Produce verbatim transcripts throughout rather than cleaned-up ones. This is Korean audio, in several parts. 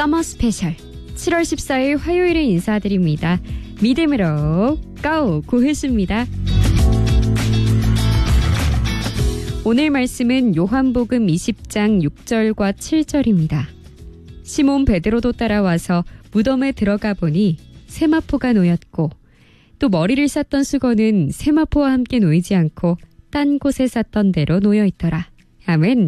서머 스페셜 칠월 십사일 화요일에 인사드립니다. 믿음으로 고! 고혜수입니다. 오늘 말씀은 요한복음 이십장 육절과 칠절입니다. 시몬 베드로도 따라와서 무덤에 들어가 보니 세마포가 놓였고 또 머리를 쌌던 수건은 세마포와 함께 놓이지 않고 딴 곳에 쌌던 대로 놓여있더라. 아멘.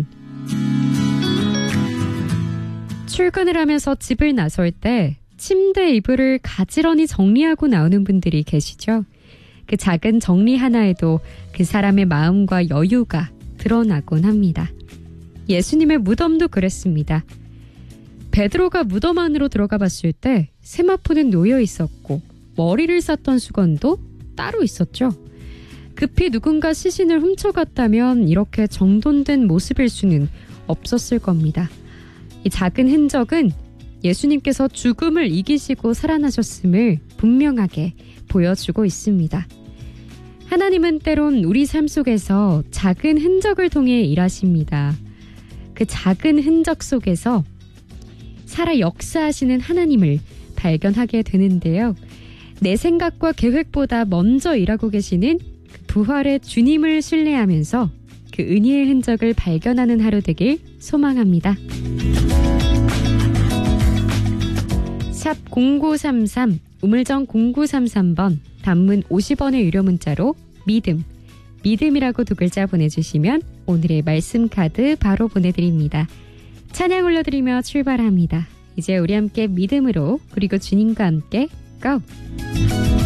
출근을 하면서 집을 나설 때 침대 이불을 가지런히 정리하고 나오는 분들이 계시죠. 그 작은 정리 하나에도 그 사람의 마음과 여유가 드러나곤 합니다. 예수님의 무덤도 그랬습니다. 베드로가 무덤 안으로 들어가 봤을 때 세마포는 놓여 있었고 머리를 쌌던 수건도 따로 있었죠. 급히 누군가 시신을 훔쳐갔다면 이렇게 정돈된 모습일 수는 없었을 겁니다. 이 작은 흔적은 예수님께서 죽음을 이기시고 살아나셨음을 분명하게 보여주고 있습니다. 하나님은 때론 우리 삶 속에서 작은 흔적을 통해 일하십니다. 그 작은 흔적 속에서 살아 역사하시는 하나님을 발견하게 되는데요. 내 생각과 계획보다 먼저 일하고 계시는 그 부활의 주님을 신뢰하면서 그 은혜의 흔적을 발견하는 하루 되길 소망합니다. 샵 공구삼삼 우물정 공구삼삼번 단문 오십 원의 유료 문자로 믿음, 믿음이라고 두 글자 보내주시면 오늘의 말씀 카드 바로 보내드립니다. 찬양 올려드리며 출발합니다. 이제 우리 함께 믿음으로 그리고 주님과 함께 고!